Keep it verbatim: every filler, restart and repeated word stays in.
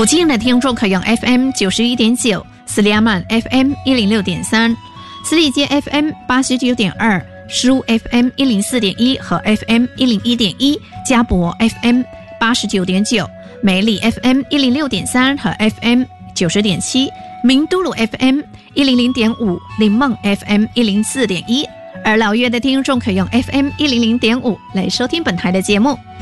福建的听众可用 F M 九十一点九，斯里亚曼 F M 一零六点三，斯里街 F M 八十九点二，苏 F M 一零四点一和 F M 一零一点一，嘉博 F M 八十九点九，美丽 F M 一零六点三和 F M 九十点七，明都鲁 F M 一零零点五，林梦 F M 一零四点一。而老约的听众可用 F M 一零零点五来收听本台的节目。